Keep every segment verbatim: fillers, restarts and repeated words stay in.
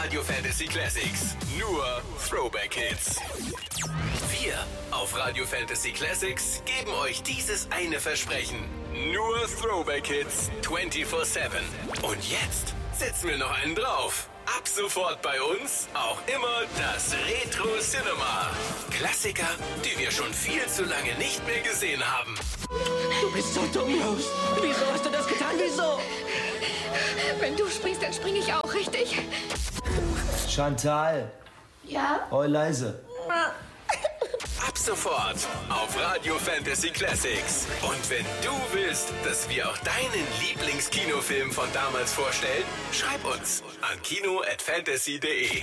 Radio Fantasy Classics. Nur Throwback Hits. Wir auf Radio Fantasy Classics geben euch dieses eine Versprechen. Nur Throwback Hits vierundzwanzig sieben. Und jetzt setzen wir noch einen drauf. Ab sofort bei uns auch immer das Retro Cinema. Klassiker, die wir schon viel zu lange nicht mehr gesehen haben. Du bist so dumm, Rose. Wieso hast du das getan? Wieso? Wenn du springst, dann springe ich auch, richtig? Chantal. Ja? Heul leise. Ab sofort auf Radio Fantasy Classics. Und wenn du willst, dass wir auch deinen Lieblingskinofilm von damals vorstellen, schreib uns an kino at fantasy punkt de.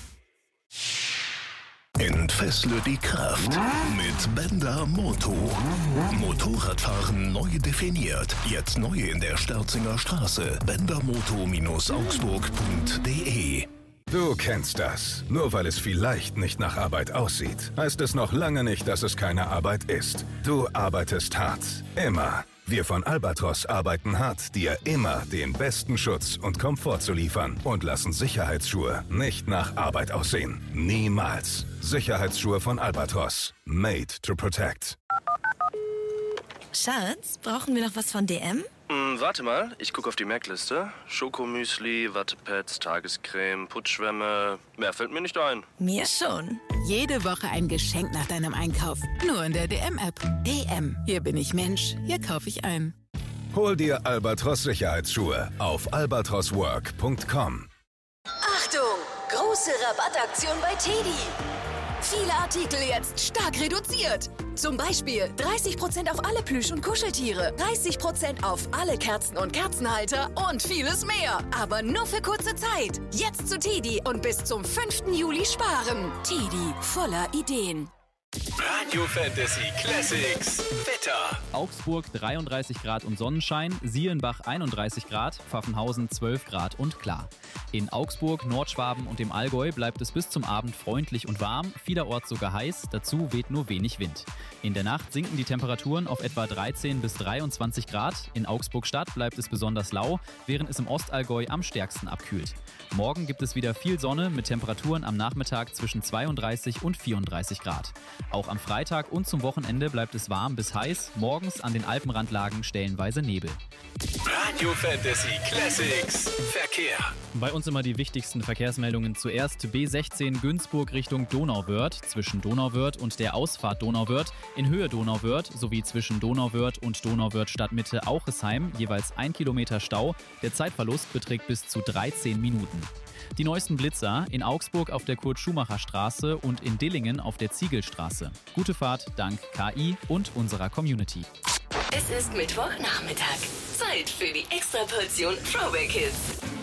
Entfessle die Kraft mit Bender Moto. Motorradfahren neu definiert. Jetzt neu in der Sterzinger Straße. bendermoto augsburg punkt de. Du kennst das. Nur weil es vielleicht nicht nach Arbeit aussieht, heißt es noch lange nicht, dass es keine Arbeit ist. Du arbeitest hart. Immer. Wir von Albatros arbeiten hart, dir immer den besten Schutz und Komfort zu liefern und lassen Sicherheitsschuhe nicht nach Arbeit aussehen. Niemals. Sicherheitsschuhe von Albatros. Made to protect. Schatz, brauchen wir noch was von D M? Hm, warte mal, ich gucke auf die Merkliste. Schokomüsli, Wattepads, Tagescreme, Putzschwämme. Mehr fällt mir nicht ein. Mir schon. Jede Woche ein Geschenk nach deinem Einkauf. Nur in der D M-App. D M. Hier bin ich Mensch. Hier kaufe ich ein. Hol dir Albatros Sicherheitsschuhe auf albatros work punkt com. Achtung! Große Rabattaktion bei Teddy. Viele Artikel jetzt stark reduziert. Zum Beispiel dreißig Prozent auf alle Plüsch- und Kuscheltiere, dreißig Prozent auf alle Kerzen und Kerzenhalter und vieles mehr. Aber nur für kurze Zeit. Jetzt zu Teddy und bis zum fünften Juli sparen. Teddy, voller Ideen. Radio Fantasy Classics Wetter. Augsburg dreiunddreißig Grad und Sonnenschein, Sielenbach einunddreißig Grad, Pfaffenhausen zwölf Grad und klar. In Augsburg, Nordschwaben und dem Allgäu bleibt es bis zum Abend freundlich und warm, vielerorts sogar heiß, dazu weht nur wenig Wind. In der Nacht sinken die Temperaturen auf etwa dreizehn bis dreiundzwanzig Grad. In Augsburg-Stadt bleibt es besonders lau, während es im Ostallgäu am stärksten abkühlt. Morgen gibt es wieder viel Sonne mit Temperaturen am Nachmittag zwischen zweiunddreißig und vierunddreißig Grad. Auch am Freitag und zum Wochenende bleibt es warm bis heiß, morgens an den Alpenrandlagen stellenweise Nebel. Radio Fantasy Classics Verkehr. Bei uns immer die wichtigsten Verkehrsmeldungen. Zuerst B sechzehn Günzburg Richtung Donauwörth, zwischen Donauwörth und der Ausfahrt Donauwörth, in Höhe Donauwörth sowie zwischen Donauwörth und Donauwörth Stadtmitte Auchesheim jeweils ein Kilometer Stau. Der Zeitverlust beträgt bis zu dreizehn Minuten. Die neuesten Blitzer in Augsburg auf der Kurt-Schumacher-Straße und in Dillingen auf der Ziegelstraße. Gute Fahrt dank K I und unserer Community. Es ist Mittwochnachmittag. Zeit für die Extraportion Throwback Hits.